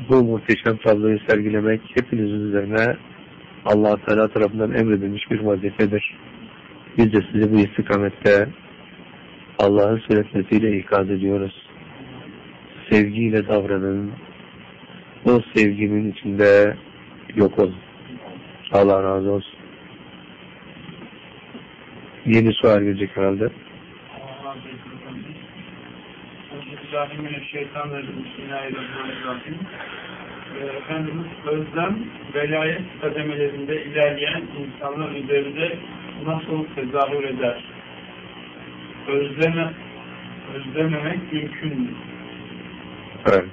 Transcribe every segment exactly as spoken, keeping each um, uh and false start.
bu muhteşem tabloyu sergilemek hepinizin üzerine Allah-u Teala tarafından emredilmiş bir vazifedir. Biz de sizi bu istikamette Allah'ın sünnetiyle ikaz ediyoruz. Sevgiyle davranın. O sevginin içinde yok olun. Allah razı olsun. Yeni sual gelecek herhalde. Bismillahirrahmanirrahim. Bismillahirrahmanirrahim. Efendimiz özlem, velayet kademelerinde ilerleyen insanlar üzerinde nasıl tezahür eder? Özleme, özlememek mümkün mü? Evet.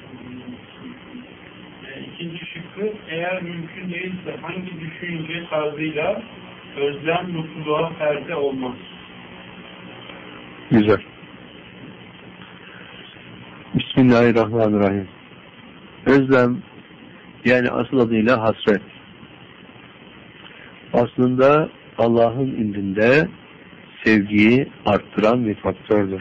İkinci şıkkı, eğer mümkün değilse hangi düşünce tarzıyla özlem mutluluğa perde olmaz? Güzel. Bismillahirrahmanirrahim. Özlem, yani asıl adıyla hasret. Aslında Allah'ın indinde sevgiyi arttıran bir faktördür.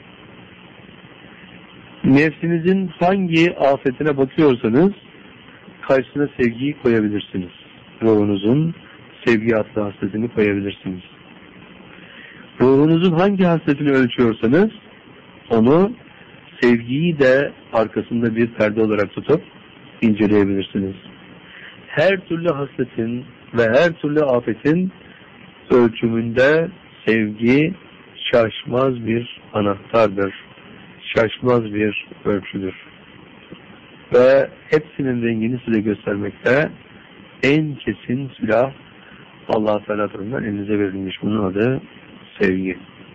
Nefsinizin hangi afetine bakıyorsanız karşısına sevgiyi koyabilirsiniz. Ruhunuzun sevgi adlı hasretini koyabilirsiniz. Ruhunuzun hangi hasretini ölçüyorsanız onu sevgiyi de arkasında bir perde olarak tutup inceleyebilirsiniz. Her türlü hasretin ve her türlü afetin ölçümünde sevgi şaşmaz bir anahtardır. Şaşmaz bir ölçüdür. Ve hepsinin rengini size göstermekte en kesin silah Allah-u Teala tarafından elinize verilmiş. Bunun adı sevgi.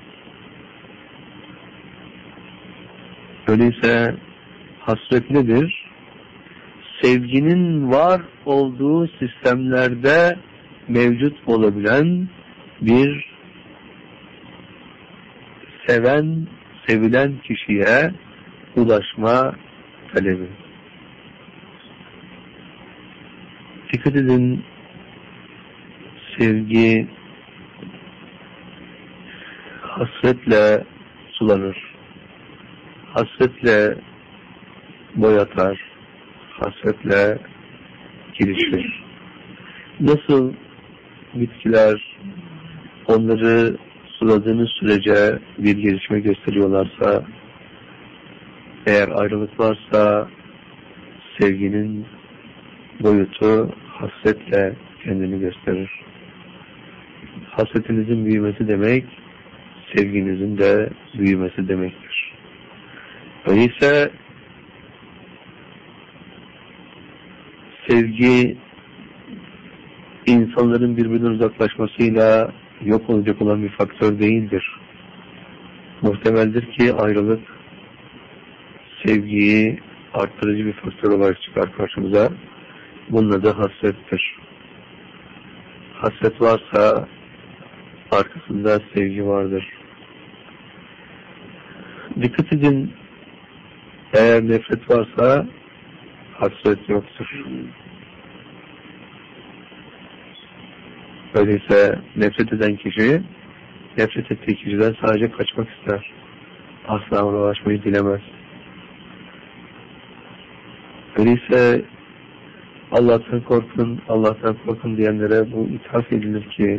Öyleyse hasret nedir? Sevginin var olduğu sistemlerde mevcut olabilen bir seven, sevilen kişiye ulaşma talebi. Dikkat edin, sevgi hasretle sulanır. Hasretle boyatar, hasretle gelişir. Nasıl bitkiler onları suladığınız sürece bir gelişme gösteriyorlarsa, eğer ayrılık varsa sevginin boyutu hasretle kendini gösterir. Hasretinizin büyümesi demek, sevginizin de büyümesi demektir. Öyleyse sevgi insanların birbirinden uzaklaşmasıyla yok olacak olan bir faktör değildir. Muhtemeldir ki ayrılık sevgiyi arttırıcı bir faktör olarak çıkar karşımıza. Bunun adı hasrettir. Hasret varsa arkasında sevgi vardır. Dikkat edin, eğer nefret varsa hasret yoktur. Öyleyse nefret eden kişi, nefret ettiği kişiden sadece kaçmak ister. Asla ona ulaşmayı dilemez. Öyleyse Allah'tan korkun, Allah'tan korkun diyenlere bu ithaf edilir ki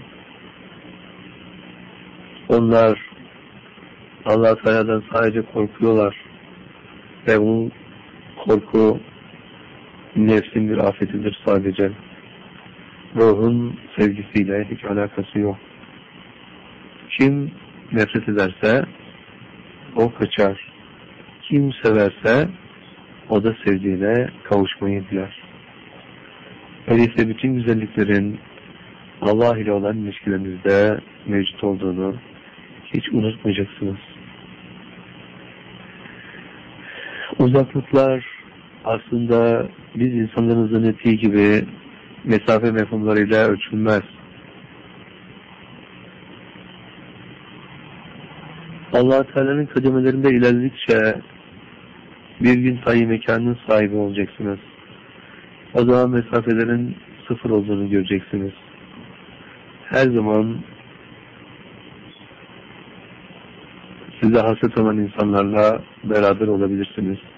onlar Allah-u Teala'dan sadece korkuyorlar ve bu korku nefsin bir afetidir sadece. Ruhun sevgisiyle hiç alakası yok. Kim nefret ederse o kaçar. Kim severse o da sevdiğine kavuşmayı diler. Öyleyse bütün güzelliklerin Allah ile olan ilişkilerinizde mevcut olduğunu hiç unutmayacaksınız. Uzaklıklar aslında biz insanların zannettiği gibi mesafe mefhumlarıyla ölçülmez. Allah-u Teala'nın kademelerinde ilerledikçe bir gün sayı mekanının sahibi olacaksınız. O zaman mesafelerin sıfır olduğunu göreceksiniz. Her zaman size hasret olan insanlarla beraber olabilirsiniz.